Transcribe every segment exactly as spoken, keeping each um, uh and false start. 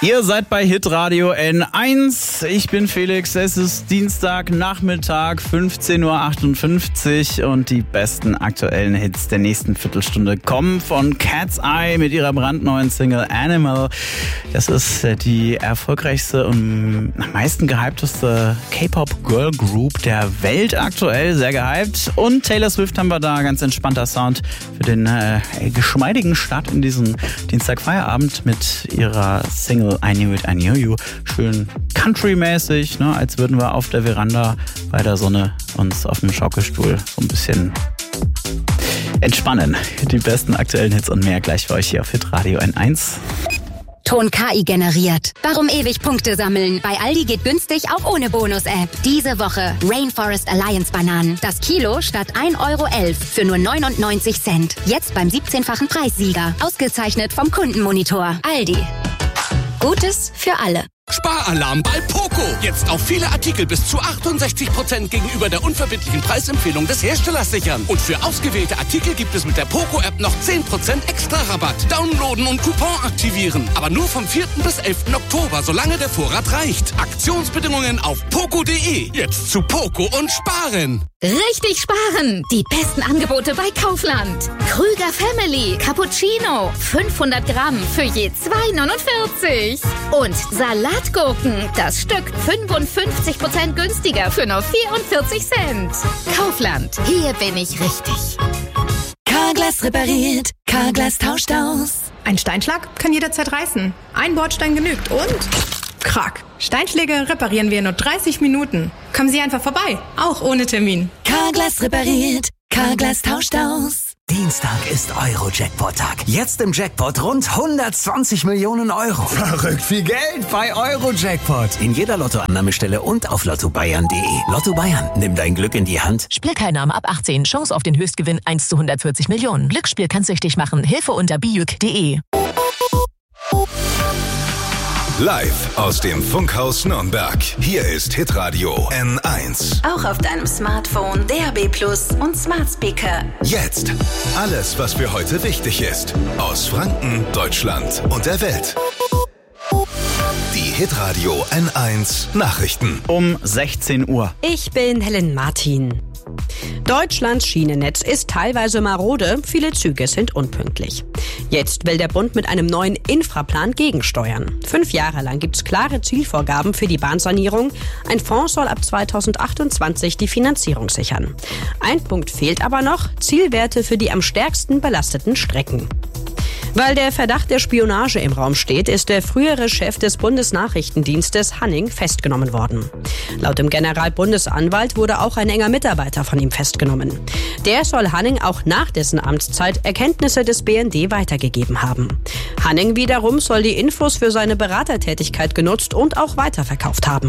Ihr seid bei Hitradio N eins. Ich bin Felix. Es ist Dienstagnachmittag, fünfzehn Uhr achtundfünfzig und die besten aktuellen Hits der nächsten Viertelstunde kommen von Cat's Eye mit ihrer brandneuen Single Animal. Das ist die erfolgreichste und am meisten gehypteste K-Pop-Girl Group der Welt aktuell. Sehr gehypt. Und Taylor Swift haben wir da, ganz entspannter Sound für den äh, geschmeidigen Start in diesen Dienstagfeierabend mit ihrer Single I Knew It, I Knew You. Schön country-mäßig, ne? Als würden wir auf der Veranda bei der Sonne uns auf dem Schaukelstuhl so ein bisschen entspannen. Die besten aktuellen Hits und mehr gleich für euch hier auf Hitradio N eins. Ton K I generiert. Warum ewig Punkte sammeln? Bei Aldi geht günstig auch ohne Bonus-App. Diese Woche Rainforest Alliance Bananen. Das Kilo statt ein Euro elf für nur neunundneunzig Cent. Jetzt beim siebzehnfachen Preissieger. Ausgezeichnet vom Kundenmonitor. Aldi. Gutes für alle. Sparalarm bei Poco. Jetzt auf viele Artikel bis zu achtundsechzig Prozent gegenüber der unverbindlichen Preisempfehlung des Herstellers sichern. Und für ausgewählte Artikel gibt es mit der Poco-App noch zehn Prozent extra Rabatt. Downloaden und Coupon aktivieren. Aber nur vom vierten bis elften Oktober, solange der Vorrat reicht. Aktionsbedingungen auf poco punkt de. Jetzt zu Poco und sparen. Richtig sparen! Die besten Angebote bei Kaufland. Krüger Family Cappuccino. fünfhundert Gramm für je zwei neunundvierzig. Und Salatgurken. Das Stück fünfundfünfzig Prozent günstiger für nur vierundvierzig Cent. Kaufland. Hier bin ich richtig. Carglass repariert. Carglass tauscht aus. Ein Steinschlag kann jederzeit reißen. Ein Bordstein genügt und... Krack. Steinschläge reparieren wir in nur dreißig Minuten. Kommen Sie einfach vorbei, auch ohne Termin. Carglass repariert. Carglass tauscht aus. Dienstag ist Euro-Jackpot-Tag. Jetzt im Jackpot rund hundertzwanzig Millionen Euro. Verrückt viel Geld bei Euro-Jackpot. In jeder Lottoannahmestelle und auf lotto bayern punkt de. Lotto Bayern, nimm dein Glück in die Hand. Spielteilnahme ab achtzehn. Chance auf den Höchstgewinn eins zu hundertvierzig Millionen. Glücksspiel kann süchtig machen. Hilfe unter bijuk punkt de. Live aus dem Funkhaus Nürnberg. Hier ist Hitradio N eins. Auch auf deinem Smartphone, D A B Plus und Smart Speaker. Jetzt alles, was für heute wichtig ist. Aus Franken, Deutschland und der Welt. Die Hitradio N eins Nachrichten. Um sechzehn Uhr. Ich bin Helen Martin. Deutschlands Schienennetz ist teilweise marode, viele Züge sind unpünktlich. Jetzt will der Bund mit einem neuen Infraplan gegensteuern. Fünf Jahre lang gibt es klare Zielvorgaben für die Bahnsanierung. Ein Fonds soll ab zweitausendachtundzwanzig die Finanzierung sichern. Ein Punkt fehlt aber noch: Zielwerte für die am stärksten belasteten Strecken. Weil der Verdacht der Spionage im Raum steht, ist der frühere Chef des Bundesnachrichtendienstes Hanning festgenommen worden. Laut dem Generalbundesanwalt wurde auch ein enger Mitarbeiter von ihm festgenommen. Der soll Hanning auch nach dessen Amtszeit Erkenntnisse des B N D weitergegeben haben. Hanning wiederum soll die Infos für seine Beratertätigkeit genutzt und auch weiterverkauft haben.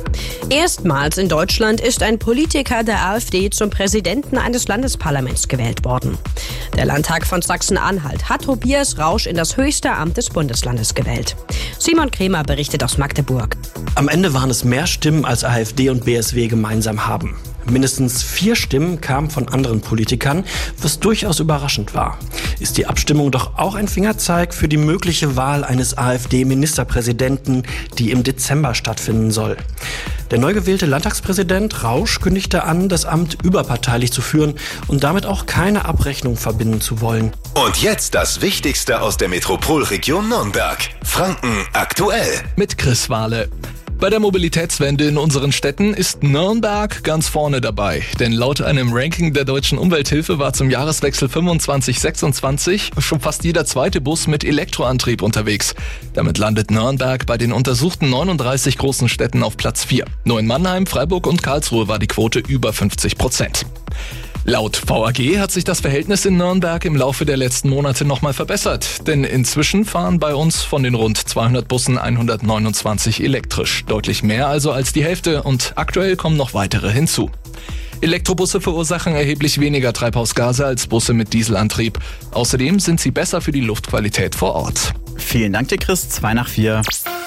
Erstmals in Deutschland ist ein Politiker der AfD zum Präsidenten eines Landesparlaments gewählt worden. Der Landtag von Sachsen-Anhalt hat Tobias Rausch in das höchste Amt des Bundeslandes gewählt. Simon Kremer berichtet aus Magdeburg. Am Ende waren es mehr Stimmen, als AfD und B S W gemeinsam haben. Mindestens vier Stimmen kamen von anderen Politikern, was durchaus überraschend war. Ist die Abstimmung doch auch ein Fingerzeig für die mögliche Wahl eines AfD-Ministerpräsidenten, die im Dezember stattfinden soll. Der neu gewählte Landtagspräsident Rausch kündigte an, das Amt überparteilich zu führen und damit auch keine Abrechnung verbinden zu wollen. Und jetzt das Wichtigste aus der Metropolregion Nürnberg. Franken aktuell. Mit Chris Wahle. Bei der Mobilitätswende in unseren Städten ist Nürnberg ganz vorne dabei. Denn laut einem Ranking der Deutschen Umwelthilfe war zum Jahreswechsel fünfundzwanzig sechsundzwanzig schon fast jeder zweite Bus mit Elektroantrieb unterwegs. Damit landet Nürnberg bei den untersuchten neununddreißig großen Städten auf Platz vier. Nur in Mannheim, Freiburg und Karlsruhe war die Quote über fünfzig Prozent. Laut V A G hat sich das Verhältnis in Nürnberg im Laufe der letzten Monate nochmal verbessert. Denn inzwischen fahren bei uns von den rund zweihundert Bussen hundertneunundzwanzig elektrisch. Deutlich mehr also als die Hälfte und aktuell kommen noch weitere hinzu. Elektrobusse verursachen erheblich weniger Treibhausgase als Busse mit Dieselantrieb. Außerdem sind sie besser für die Luftqualität vor Ort. Vielen Dank dir, Chris. Zwei nach vier.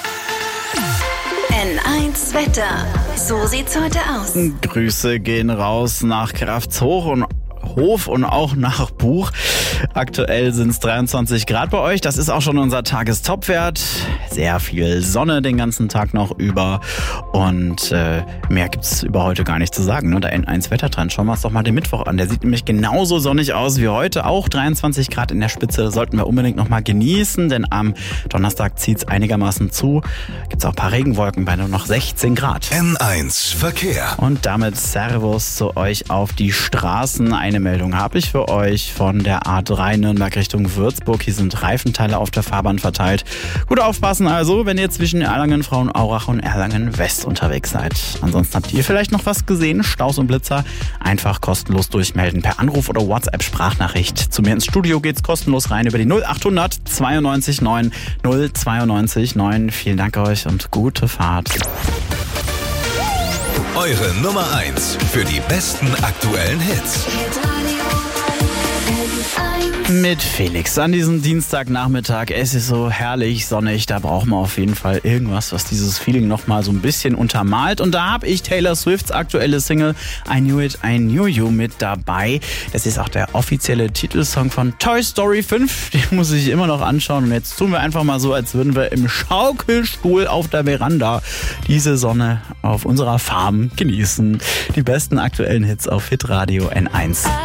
N eins Wetter. So sieht's heute aus. Grüße gehen raus nach Kraftshoch und Hof und auch nach Buch. Aktuell sind es dreiundzwanzig Grad bei euch. Das ist auch schon unser Tagestopwert. Sehr viel Sonne den ganzen Tag noch über. Und äh, mehr gibt's über heute gar nicht zu sagen. Ne? Der N eins Wettertrend. Schauen wir uns doch mal den Mittwoch an. Der sieht nämlich genauso sonnig aus wie heute. Auch dreiundzwanzig Grad in der Spitze. Sollten wir unbedingt noch mal genießen, denn am Donnerstag zieht's einigermaßen zu. Gibt's auch ein paar Regenwolken bei nur noch sechzehn Grad. N eins Verkehr. Und damit Servus zu euch auf die Straßen. Eine Meldung habe ich für euch von der A drei Nürnberg Richtung Würzburg. Hier sind Reifenteile auf der Fahrbahn verteilt. Gut aufpassen also, wenn ihr zwischen Erlangen, Frauenaurach und Erlangen West unterwegs seid. Ansonsten habt ihr vielleicht noch was gesehen? Staus und Blitzer? Einfach kostenlos durchmelden per Anruf oder WhatsApp-Sprachnachricht. Zu mir ins Studio geht's kostenlos rein über die null achthundert zweiundneunzig neun null zweiundneunzig neun. Vielen Dank euch und gute Fahrt. Eure Nummer eins für die besten aktuellen Hits. Mit Felix an diesem Dienstagnachmittag. Es ist so herrlich sonnig, da braucht man auf jeden Fall irgendwas, was dieses Feeling nochmal so ein bisschen untermalt. Und da habe ich Taylor Swifts aktuelle Single I Knew It, I Knew You mit dabei. Das ist auch der offizielle Titelsong von Toy Story fünf. Den muss ich immer noch anschauen. Und jetzt tun wir einfach mal so, als würden wir im Schaukelstuhl auf der Veranda diese Sonne auf unserer Farm genießen. Die besten aktuellen Hits auf Hitradio N eins.